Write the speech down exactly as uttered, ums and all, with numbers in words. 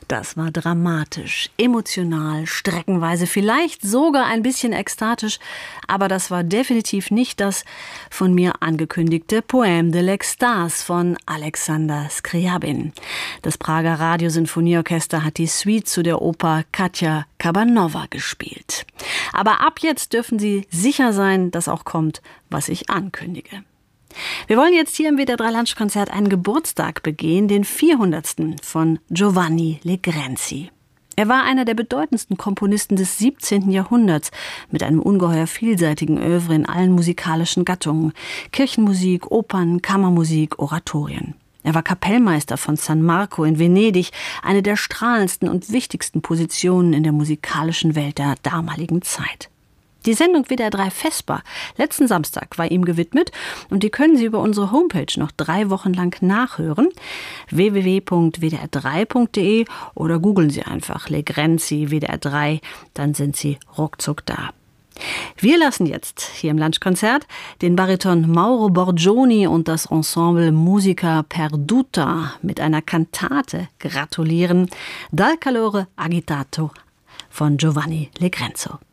Das war dramatisch, emotional, streckenweise, vielleicht sogar ein bisschen ekstatisch, aber das war definitiv nicht das von mir angekündigte Poème de l'Extase von Alexander Scriabin. Das Prager Radiosinfonieorchester hat die Suite zu der Oper Katja Kabanova gespielt. Aber ab jetzt dürfen Sie sicher sein, dass auch kommt, was ich ankündige. Wir wollen jetzt hier im W D R drei Lunchkonzert einen Geburtstag begehen, den vierhundertsten von Giovanni Legrenzi. Er war einer der bedeutendsten Komponisten des siebzehnten Jahrhunderts mit einem ungeheuer vielseitigen Œuvre in allen musikalischen Gattungen: Kirchenmusik, Opern, Kammermusik, Oratorien. Er war Kapellmeister von San Marco in Venedig, eine der strahlendsten und wichtigsten Positionen in der musikalischen Welt der damaligen Zeit. Die Sendung W D R drei Vesper letzten Samstag war ihm gewidmet und die können Sie über unsere Homepage noch drei Wochen lang nachhören. w w w punkt w d r drei punkt d e oder googeln Sie einfach Legrenzi W D R drei, dann sind Sie ruckzuck da. Wir lassen jetzt hier im Lunchkonzert den Bariton Mauro Borgioni und das Ensemble Musica Perduta mit einer Kantate gratulieren. Dal calore agitato von Giovanni Legrenzo.